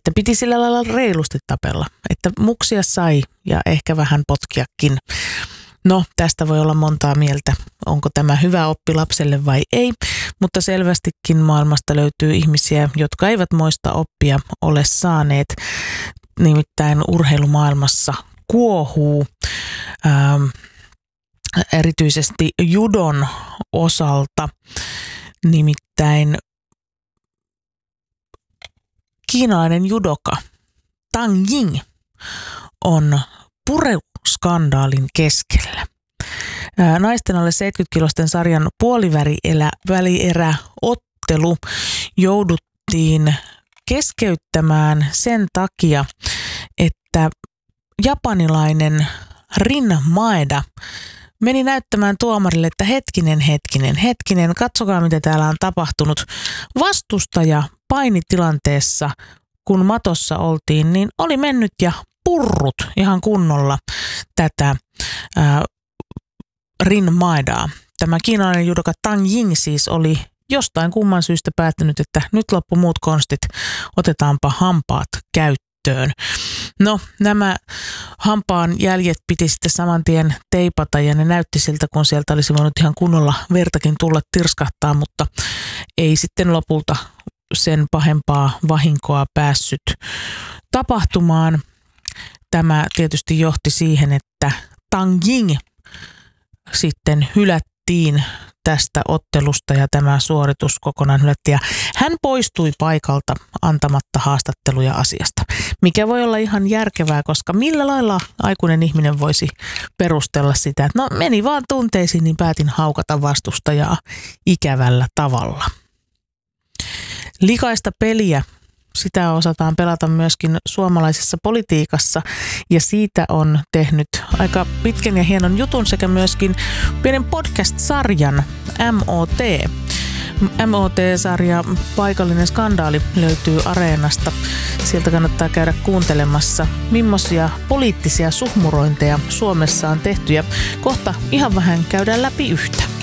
että piti sillä lailla reilusti tapella, että muksia sai ja ehkä vähän potkiakin. No, tästä voi olla montaa mieltä, onko tämä hyvä oppi lapselle vai ei, mutta selvästikin maailmasta löytyy ihmisiä, jotka eivät moista oppia ole saaneet. Nimittäin urheilumaailmassa kuohuu erityisesti judon osalta, nimittäin kiinalainen judoka Tang Ying on pureuskandaalin keskellä. Naisten alle 70-kilosten sarjan puolivälieräottelu jouduttiin keskeyttämään sen takia, että japanilainen Rin Maeda meni näyttämään tuomarille, että hetkinen, katsokaa mitä täällä on tapahtunut. Vastustaja painitilanteessa, kun matossa oltiin, niin oli mennyt ja purrut ihan kunnolla tätä Rin Maedaa. Tämä kiinalainen judoka Tang Ying siis oli jostain kumman syystä päättänyt, että nyt loppu muut konstit, otetaanpa hampaat käyttöön. No, nämä hampaan jäljet piti sitten saman tien teipata ja ne näytti siltä, kun sieltä olisi voinut ihan kunnolla vertakin tulla tirskahtaa, mutta ei sitten lopulta sen pahempaa vahinkoa päässyt tapahtumaan. Tämä tietysti johti siihen, että Tang Ying sitten hylättiin tästä ottelusta ja tämä suoritus kokonaan hylättiin. Ja hän poistui paikalta antamatta haastatteluja asiasta, mikä voi olla ihan järkevää, koska millä lailla aikuinen ihminen voisi perustella sitä, että no meni vaan tunteisiin, niin päätin haukata vastustajaa ikävällä tavalla. Likaista peliä, sitä osataan pelata myöskin suomalaisessa politiikassa ja siitä on tehnyt aika pitkän ja hienon jutun sekä myöskin pienen podcast-sarjan MOT. MOT-sarja Paikallinen skandaali löytyy Areenasta. Sieltä kannattaa käydä kuuntelemassa, millaisia poliittisia suhmurointeja Suomessa on tehty ja kohta ihan vähän käydään läpi yhtä.